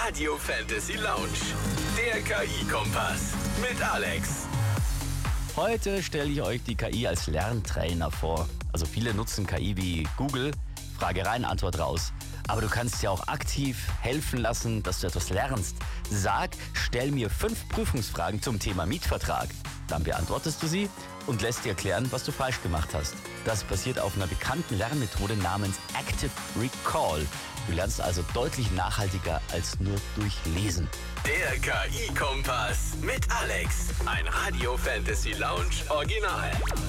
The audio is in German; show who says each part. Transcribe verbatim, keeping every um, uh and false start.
Speaker 1: Radio Fantasy Lounge. Der K I-Kompass mit Alex.
Speaker 2: Heute stelle ich euch die K I als Lerntrainer vor. Also viele nutzen K I wie Google, Frage rein, Antwort raus. Aber du kannst ja auch aktiv helfen lassen, dass du etwas lernst. Sag, stell mir fünf Prüfungsfragen zum Thema Mietvertrag. Dann beantwortest du sie und lässt dir erklären, was du falsch gemacht hast. Das basiert auf einer bekannten Lernmethode namens Active Recall. Du lernst also deutlich nachhaltiger als nur durch Lesen.
Speaker 1: Der K I-Kompass mit Alex. Ein Radio Fantasy Lounge Original.